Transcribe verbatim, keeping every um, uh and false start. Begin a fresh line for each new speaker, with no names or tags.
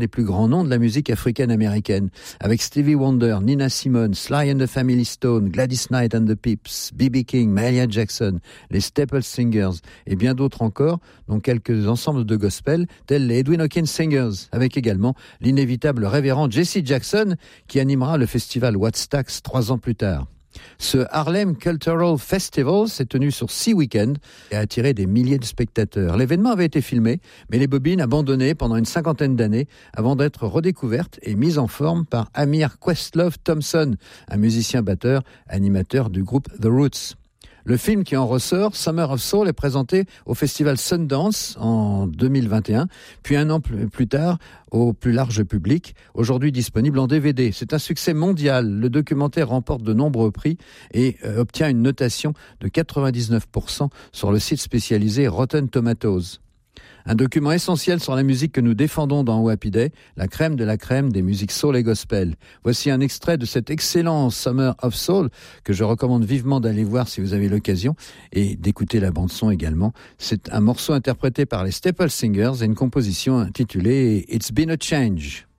les plus grands noms de la musique africaine-américaine, avec Stevie Wonder, Nina Simone, Sly and the Family Stone, Gladys Knight and the Pips, B B King, Mahalia Jackson, les Staple Singers et bien d'autres encore, dont quelques ensembles de gospel tels les Edwin Hawkins Singers, avec également l'inévitable révérend Jesse Jackson qui animera le festival Wattstax trois ans plus tard. Ce Harlem Cultural Festival s'est tenu sur six week-ends et a attiré des milliers de spectateurs. L'événement avait été filmé, mais les bobines abandonnées pendant une cinquantaine d'années avant d'être redécouvertes et mises en forme par Amir Questlove Thompson, un musicien batteur, animateur du groupe The Roots. Le film qui en ressort, Summer of Soul, est présenté au festival Sundance en deux mille vingt et un, puis un an plus tard au plus large public, aujourd'hui disponible en D V D. C'est un succès mondial. Le documentaire remporte de nombreux prix et euh, obtient une notation de quatre-vingt-dix-neuf pour cent sur le site spécialisé Rotten Tomatoes. Un document essentiel sur la musique que nous défendons dans Happy Day, la crème de la crème des musiques soul et gospel. Voici un extrait de cet excellent Summer of Soul que je recommande vivement d'aller voir si vous avez l'occasion et d'écouter la bande-son également. C'est un morceau interprété par les Staple Singers et une composition intitulée It's Been a Change.